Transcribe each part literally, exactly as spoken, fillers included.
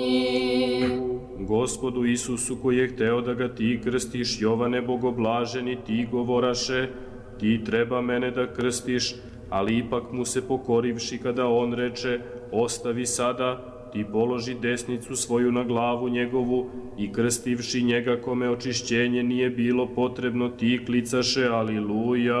Gospodu Isusu, koji je hteo da ga ti krstiš, Jovane bogoblaženi, ti govoraše, ti treba mene da krstiš, ali ipak mu se pokorivši kada on reče, ostavi sada, ti položi desnicu svoju na glavu njegovu i krstivši njega kome očišćenje nije bilo potrebno, ti klicaše, aliluja.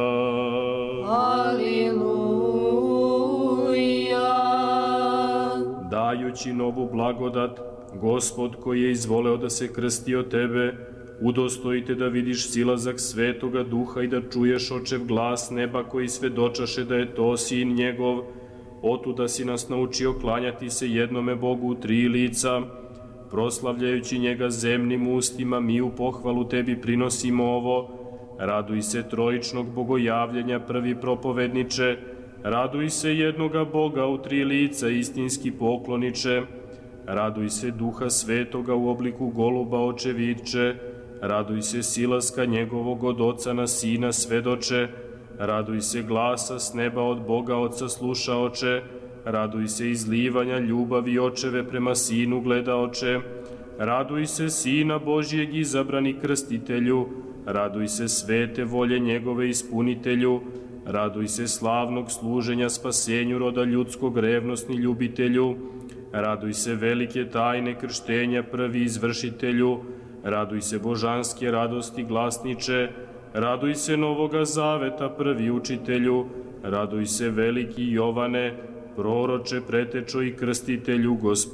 Aliluja. Dajući novu blagodat, Gospod koji je izvoleo da se krsti od tebe, udostojite da vidiš silazak Svetoga Duha i da čuješ očev glas neba koji svedočaše da je to sin njegov. Otuda si nas naučio klanjati se jednome Bogu u tri lica, proslavljajući njega zemnim ustima, mi u pohvalu tebi prinosimo ovo. Raduj se trojičnog bogojavljenja, prvi propovedniče, raduj se jednoga Boga u tri lica, istinski pokloniče, raduj se Duha Svetoga u obliku goluba očevidče, raduj se silaska njegovog od Oca na Sina svedoče, raduj se glasa s neba od Boga Oca slušaoče, raduj se izlivanja ljubavi Očeve prema Sinu gledaoče, raduj se Sina Božijeg izabrani krstitelju, raduj se svete volje njegove ispunitelju, raduj se slavnog služenja spasenju roda ljudskog revnosni ljubitelju, raduj se velike tajne krštenja prvi izvršitelju, raduj se božanske radosti glasniče, raduj se novoga zaveta prvi učitelju, raduj se veliki Jovane, proroče, pretečo i krstitelju, Gospod